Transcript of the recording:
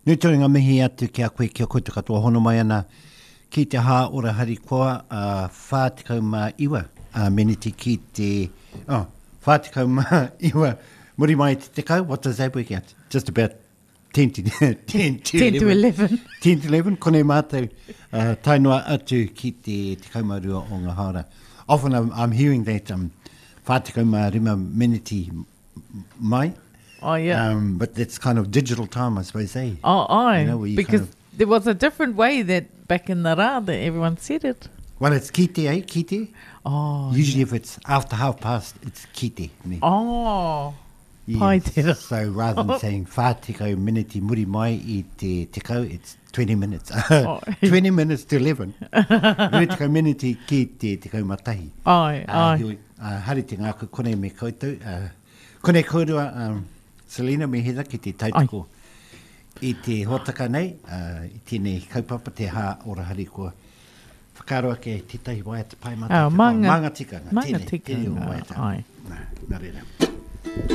Nui tō ngā mihi atu ki a koe ki a koe te katoa hono mai ana ki te hā ora hari koa whātikau mā iwa meneti ki te whātikau mā iwa muri mai te tekau. What does that work out? Just about 10 to 11. 10 to 11. Kone mātou tainua atu ki te tekau mā rua o ngā haora. Often I'm hearing that whātikau mā rima meneti mai. Oh, yeah. But that's kind of digital time, I suppose, eh? Oh, aye. You know, because there was a different way that back in the rā that everyone said it. Well, it's kite, eh? Kite. Oh. Usually if it's after past, it's kite. Ne? Oh. Yes. Pai tera. So rather than saying whātikau miniti muri mai I te tekau, it's 20 minutes. 20 minutes to 11. Tekau miniti ki te tekau matahi. Ai, ai. Hari te ngāku kone me koutou. Kone kōrua, Selina me hera ki te tautoko. I te hotaka nei, I tēnei kaupapa te hā ora hari kua. Whakaroa ke te tahi waiata pai mata. Manga tikanga. Manga tikanga. Tēnei o waiata. Ai. Nā reira.